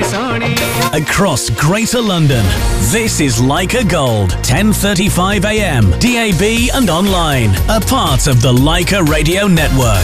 Across Greater London, this is Leica Gold, 10:35 a.m, DAB and online, a part of the Leica Radio Network.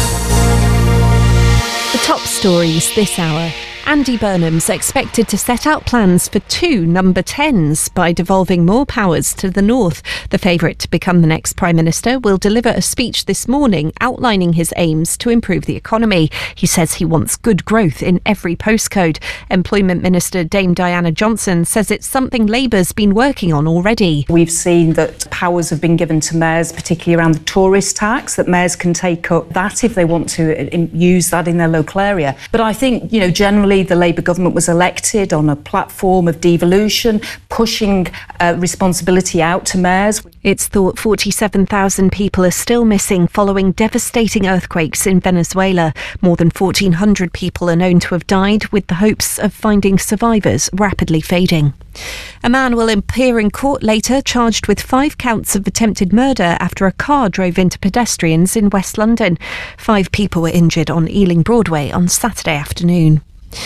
The top stories this hour. Andy Burnham's expected to set out plans for 2 number 10s by devolving more powers to the north. The favourite to become the next Prime Minister will deliver a speech this morning outlining his aims to improve the economy. He says he wants good growth in every postcode. Employment Minister Dame Diana Johnson says it's something Labour's been working on already. We've seen that powers have been given to mayors, particularly around the tourist tax, that mayors can take up that if they want to use that in their local area. But I think, generally the Labour government was elected on a platform of devolution, pushing responsibility out to mayors. It's thought 47,000 people are still missing following devastating earthquakes in Venezuela. More than 1,400 people are known to have died, with the hopes of finding survivors rapidly fading. A man will appear in court later, charged with 5 counts of attempted murder after a car drove into pedestrians in West London. 5 people were injured on Ealing Broadway on Saturday afternoon.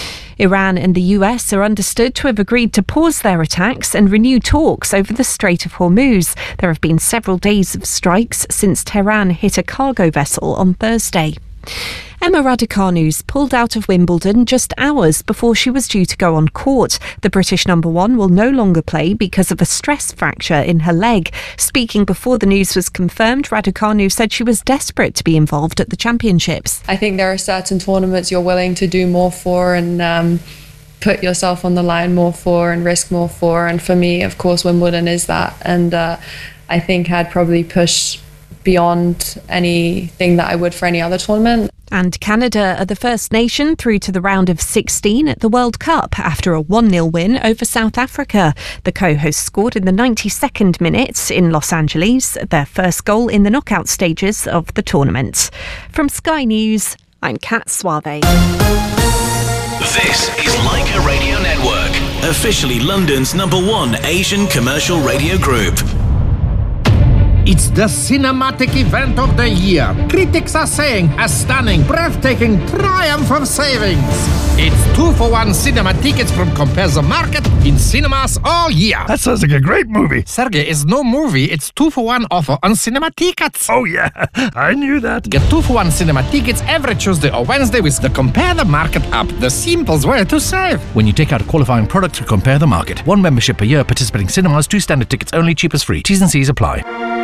Iran and the US are understood to have agreed to pause their attacks and renew talks over the Strait of Hormuz. There have been several days of strikes since Tehran hit a cargo vessel on Thursday. Emma Raducanu's pulled out of Wimbledon just hours before she was due to go on court. The British number 1 will no longer play because of a stress fracture in her leg. Speaking before the news was confirmed, Raducanu said she was desperate to be involved at the championships. I think there are certain tournaments you're willing to do more for and put yourself on the line more for and risk more for. And for me, of course, Wimbledon is that. And I think I'd probably push beyond anything that I would for any other tournament. And Canada are the first nation through to the round of 16 at the World Cup after a 1-0 win over South Africa. The co-hosts scored in the 92nd minute in Los Angeles, their first goal in the knockout stages of the tournament. From Sky News, I'm Kat Suave. This is Leica Radio Network, officially London's number 1 Asian commercial radio group. It's the cinematic event of the year. Critics are saying a stunning, breathtaking triumph of savings. It's 2-for-1 cinema tickets from Compare the Market in cinemas all year. That sounds like a great movie. Sergey, it's no movie. It's 2-for-1 offer on cinema tickets. Oh, yeah. I knew that. Get 2-for-1 cinema tickets every Tuesday or Wednesday with the Compare the Market app. The simplest way to save. When you take out a qualifying product through Compare the Market. 1 membership per year, participating cinemas, 2 standard tickets only, cheapest free. T's and C's apply.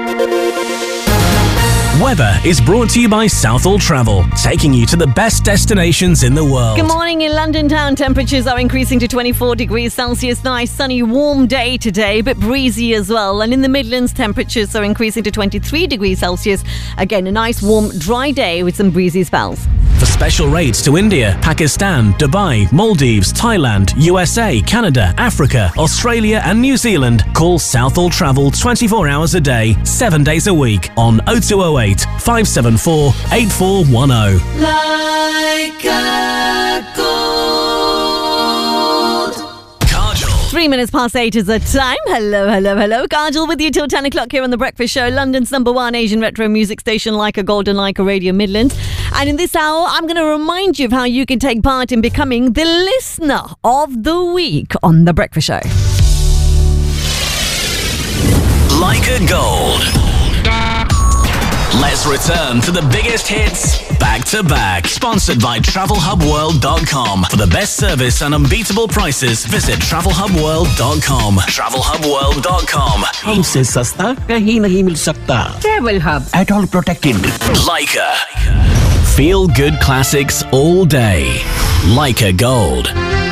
Weather is brought to you by Southall Travel, taking you to the best destinations in the world. Good morning. In London town, temperatures are increasing to 24 degrees Celsius. Nice, sunny, warm day today, a bit breezy as well. And in the Midlands, temperatures are increasing to 23 degrees Celsius. Again, a nice, warm, dry day with some breezy spells. For special rates to India, Pakistan, Dubai, Maldives, Thailand, USA, Canada, Africa, Australia and New Zealand, call Southall Travel 24 hours a day, 7 days a week on 0208 574 8410. Leica Gold. Kajal. 3 minutes past 8 is the time. Hello. Kajal with you till 10 o'clock here on The Breakfast Show, London's number 1 Asian retro music station, Leica Gold and Leica Radio Midlands. And in this hour, I'm going to remind you of how you can take part in becoming the listener of the week on The Breakfast Show. Leica Gold. Let's return to the biggest hits back to back. Sponsored by TravelHubWorld.com. For the best service and unbeatable prices, visit TravelHubWorld.com. TravelHubWorld.com. हमसे सस्ता कहीं नहीं मिल सकता. Travel Hub. At all protected. Leica. Feel good classics all day. Leica Gold.